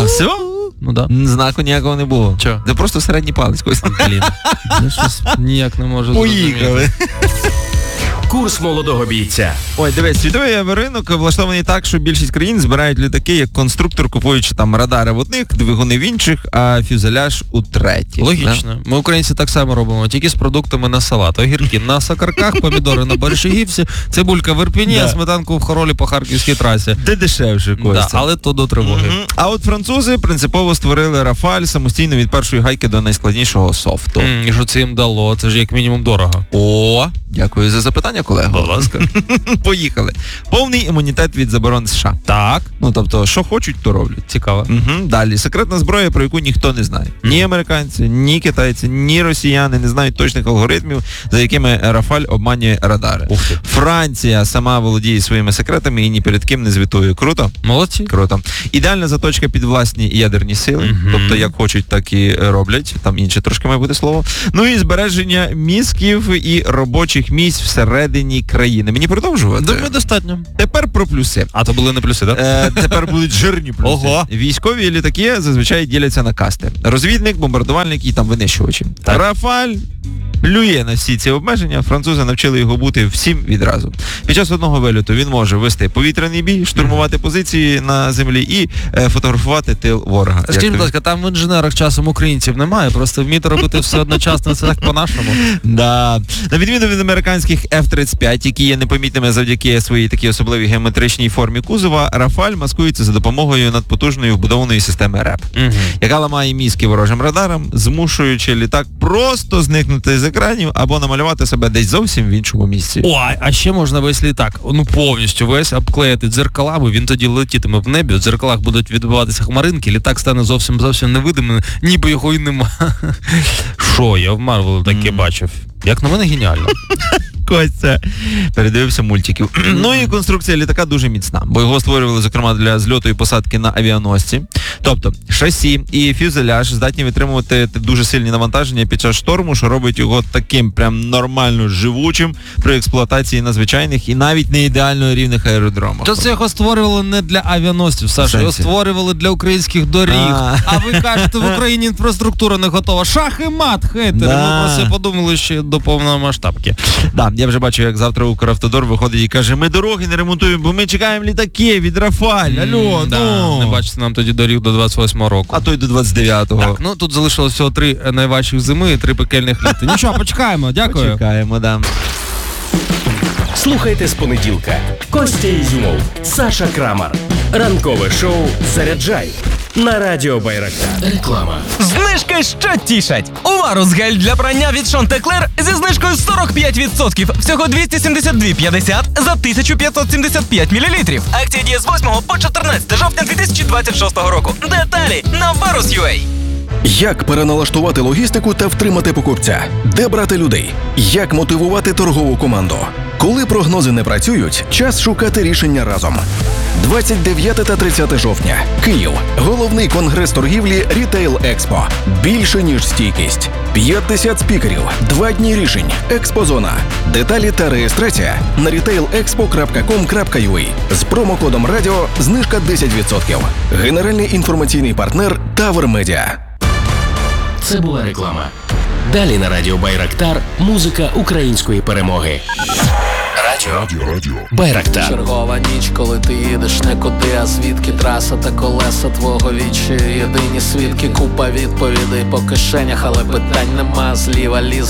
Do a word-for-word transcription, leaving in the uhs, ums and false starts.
все? Ну да. Знаку ніякого не було. Чо? Це просто середній палець. Блін, я щось ніяк не можу Поїхали. зрозуміти. Курс молодого бійця. Ой, дивись, світовий авіаринок влаштований так, що більшість країн збирають літаки як конструктор, купуючи там радари в одних, двигуни в інших, а фюзеляж у третіх. Логічно. Ми, українці, так само робимо, тільки з продуктами на салат. Огірки на сакарках, помідори на Борщагівці, цибулька в Ірпіні, Да. а сметанку в Хоролі по Харківській трасі. Де дешевше, Костя. Да, але то до тривоги. Мгм. А от французи принципово створили Рафаль самостійно від першої гайки до найскладнішого софту. М, І що це їм дало? Це ж як мінімум дорого. О, дякую за запитання, колего. Будь ласка. Поїхали. Повний імунітет від заборон США. Так, Ну, тобто, що хочуть, то роблять. цікаво. Угу. Далі. Секретна зброя, про яку ніхто не знає. Ні американці, ні китайці, ні росіяни не знають точних алгоритмів, за якими Рафаль обманює радари. Ух ти. Франція сама володіє своїми секретами і ні перед ким не звітує. Круто? Молодці. Круто. Ідеальна заточка під власні ядерні сили. Мгм. Тобто, як хочуть, так і роблять. Там інше трошки має бути слово. Ну і збереження мізків і робочих місць всередині країни. Мені продовжувати? Думаю, достатньо. Тепер про плюси. А то були не плюси, так? Е, тепер будуть жирні плюси. Ого. Військові літаки зазвичай діляться на касти. Розвідник, бомбардувальник і там винищувачі. Так. Рафаль плює на всі ці обмеження, французи навчили його бути всім відразу. Під час одного вильоту він може вести повітряний бій, штурмувати позиції на землі і е, фотографувати тил ворога. Скажіть, Як будь ласка, там в інженерах часом українців немає, просто вміти робити все одночасно, це так по-нашому. Да. На відміну від американських еф тридцять п'ять, які є непомітними завдяки своїй такій особливій геометричній формі кузова, Рафаль маскується за допомогою надпотужної вбудованої системи РЕП, Угу. яка ламає мізки ворожим радарам, змушуючи літак просто зникнути з екранів або намалювати себе десь зовсім в іншому місці. О, а- а ще можна весь літак, ну повністю весь обклеїти дзеркалами, він тоді летітиме в небі, в дзеркалах будуть відбиватися хмаринки, літак стане зовсім зовсім невидимим, ніби його і нема. Що, я в Марвел таке Мгм. бачив. Як на мене, геніально. Костя передивився мультиків. Ну і конструкція літака дуже міцна, бо його створювали, зокрема, для зльоту і посадки на авіаносці. Тобто шасі і фюзеляж здатні витримувати дуже сильні навантаження під час шторму, що робить його таким прям нормально живучим при експлуатації на звичайних і навіть не ідеально рівних аеродромах. То це його створювали не для авіаносців, Саша, його Сенсі? створювали для українських доріг. А. А ви кажете, в Україні інфраструктура не готова. Шах і мат, хейтери. Да. Ми про це подумали ще до повномасштабки. Да, я вже бачу, як завтра Укравтодор виходить і каже, ми дороги не ремонтуємо, бо ми чекаємо літаки від Рафаль. Алло, М, да, ну. не бачите нам тоді доріг до двадцять восьмого року. А то й до двадцять дев'ятого. Так, ну тут залишилось всього три найважчих зими і три пекельних літа. Нічого, почекаємо, дякую. Чекаємо, да. Слухайте з понеділка. Костя Ізюмов, Саша Крамар. Ранкове шоу «Заряджай» на радіо Байрактар. Реклама. Знижки, що тішать! Уварус гель для прання від Шантеклер зі знижкою сорок п'ять відсотків. Всього двісті сімдесят два п'ятдесят за тисячу п'ятсот сімдесят п'ять мілілітрів. Акція діє з восьмого по чотирнадцяте жовтня дві тисячі двадцять шостого року. Деталі на варус крапка ю а. Як переналаштувати логістику та втримати покупця? Де брати людей? Як мотивувати торгову команду? Коли прогнози не працюють, час шукати рішення разом. двадцять дев'яте та тридцяте жовтня. Київ. Головний конгрес торгівлі Retail Expo. Більше, ніж стійкість. п'ятдесят спікерів. Два дні рішень. Експозона. Деталі та реєстрація на рітейл експо крапка ком крапка ю а. З промокодом радіо знижка десять відсотків. Генеральний інформаційний партнер Тавер Медіа. Це була реклама. Далі на радіо Байрактар музика української перемоги. Радіо. Радіо. Байрактар. Чергова ніч, коли ти їдеш не куди, а звідки траса та колеса твого вічі. Єдині свідки, купа відповідей по кишенях, але питань нема, зліва ліс.